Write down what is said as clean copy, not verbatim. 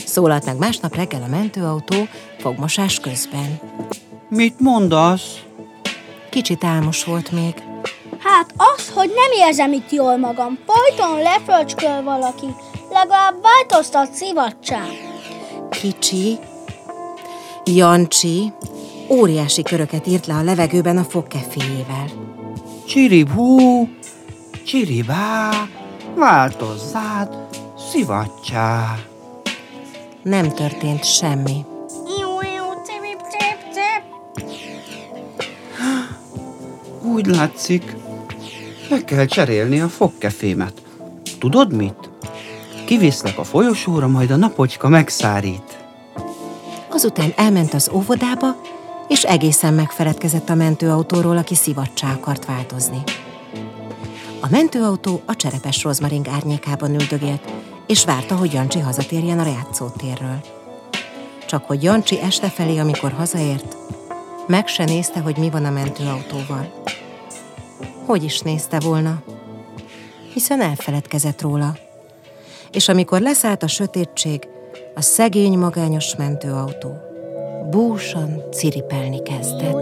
szólalt meg másnap reggel a mentőautó fogmosás közben. Mit mondasz? Kicsit álmos volt még. Hát az, hogy nem érzem itt jól magam. Folyton lefröcsköl valaki. Legalább változtat szivacsán. Kicsi, Jancsi óriási köröket írt le a levegőben a fogkeféjével. Csiribú, csiribá, változzád, szivacsá. Nem történt semmi. Úgy látszik, le kell cserélni a fogkefémet. Tudod mit? Kiviszlek a folyosóra, majd a napocska megszárít. Azután elment az óvodába, és egészen megfeledkezett a mentőautóról, aki szivacsá akart változni. A mentőautó a cserepes rozmaring árnyékában üldögélt, és várta, hogy Jancsi hazatérjen a játszótérről. Csak hogy Jancsi este felé, amikor hazaért, meg se nézte, hogy mi van a mentőautóval. Hogy is nézte volna? Hiszen elfeledkezett róla. És amikor leszállt a sötétség, a szegény magányos mentőautó búsan ciripelni kezdett.